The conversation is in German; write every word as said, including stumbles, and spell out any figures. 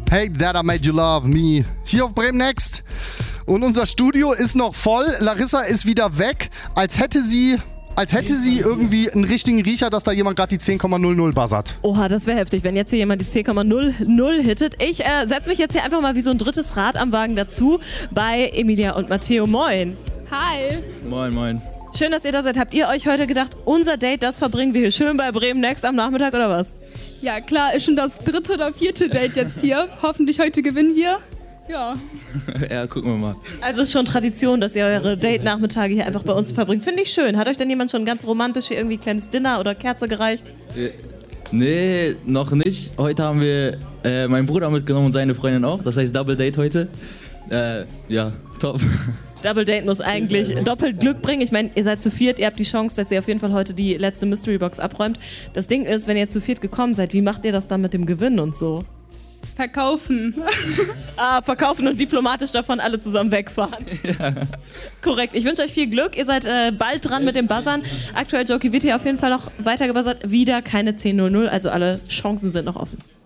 Hey, that I made you love me. Hier auf Bremen Next. Und unser Studio ist noch voll. Larissa ist wieder weg, als hätte sie... Als hätte sie irgendwie einen richtigen Riecher, dass da jemand gerade die zehn Komma null null buzzert. Oha, das wäre heftig, wenn jetzt hier jemand die zehn Komma null null hittet. Ich äh, setze mich jetzt hier einfach mal wie so ein drittes Rad am Wagen dazu bei Emilia und Matteo. Moin. Hi. Moin, moin. Schön, dass ihr da seid. Habt ihr euch heute gedacht, unser Date, das verbringen wir hier schön bei Bremen Next am Nachmittag oder was? Ja klar, ist schon das dritte oder vierte Date jetzt hier. Hoffentlich heute gewinnen wir. Ja. Ja, gucken wir mal. Also ist schon Tradition, dass ihr eure Date-Nachmittage hier einfach bei uns verbringt. Finde ich schön. Hat euch denn jemand schon ganz romantisch hier irgendwie ein kleines Dinner oder Kerze gereicht? Äh, nee, noch nicht. Heute haben wir äh, meinen Bruder mitgenommen und seine Freundin auch. Das heißt Double Date heute. Äh, ja, top. Double Date muss eigentlich doppelt Glück bringen. Ich meine, ihr seid zu viert, ihr habt die Chance, dass ihr auf jeden Fall heute die letzte Mystery Box abräumt. Das Ding ist, wenn ihr zu viert gekommen seid, wie macht ihr das dann mit dem Gewinn und so? Verkaufen. Ah, verkaufen und diplomatisch davon alle zusammen wegfahren. Ja. Korrekt. Ich wünsche euch viel Glück. Ihr seid äh, bald dran mit dem Buzzern. Aktuell Jokey wird hier auf jeden Fall noch weiter gebuzzert. Wieder keine zehn null null, also alle Chancen sind noch offen.